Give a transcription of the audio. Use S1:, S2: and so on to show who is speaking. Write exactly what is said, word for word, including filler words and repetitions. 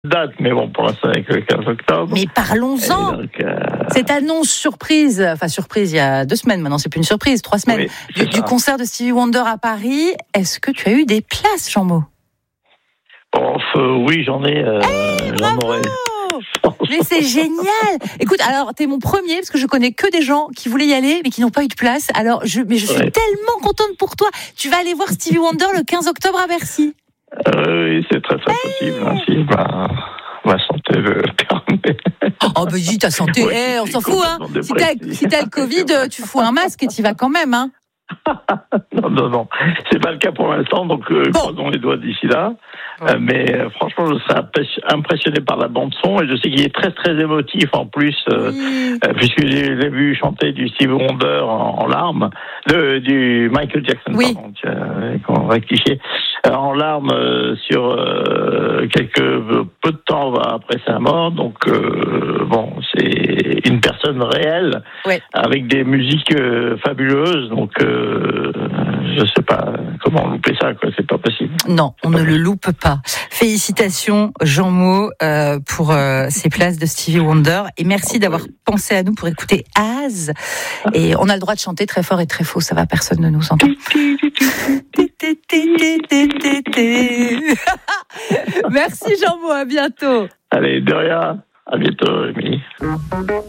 S1: date, mais bon, pour l'instant, avec le quinze octobre.
S2: Mais parlons-en. Donc, euh... Cette annonce surprise, enfin surprise, il y a deux semaines maintenant, c'est plus une surprise, trois semaines, oui, du, du concert de Stevie Wonder à Paris. Est-ce que tu as eu des places, Jean-Mo?
S1: Oh, euh, oui, j'en ai. Euh,
S2: hey,
S1: j'en aurais.
S2: Mais c'est génial. Écoute, alors t'es mon premier parce que je connais que des gens qui voulaient y aller mais qui n'ont pas eu de place. Alors, je, mais je suis ouais. tellement contente pour toi. Tu vas aller voir Stevie Wonder le quinze octobre à Bercy.
S1: Euh, oui, c'est très très hey. possible. Hein, si ma, ma santé le permet.
S2: Oh bah dis, ta santé, ouais, hey, on s'en fout. Hein. Si t'as, si t'as le Covid, tu fous un masque et t'y vas quand même. Hein.
S1: non, non, non, c'est pas le cas pour l'instant, donc euh, bon. croisons les doigts d'ici là. Ouais. Euh, mais euh, franchement, je serais impressionné par la bande son et je sais qu'il est très très émotif en plus, euh, oui. euh, puisque j'ai, j'ai vu chanter du Stevie Wonder en, en larmes, de, du Michael Jackson,
S2: oui.
S1: pardon, euh, qu'on va rectifier, euh, en larmes euh, sur euh, quelques peu de temps après sa mort. Donc euh, bon, c'est une personne réelle
S2: ouais.
S1: avec des musiques euh, fabuleuses. Donc euh, je sais pas comment louper ça, quoi. C'est pas possible.
S2: Non, on ne le loupe pas. Félicitations, Jean-Mo, euh, pour euh, ces places de Stevie Wonder. Et merci d'avoir pensé à nous pour écouter Az. Et on a le droit de chanter très fort et très faux. Ça va, personne ne nous entend. Merci, Jean-Mo. À bientôt.
S1: Allez, de rien. À bientôt, Émilie.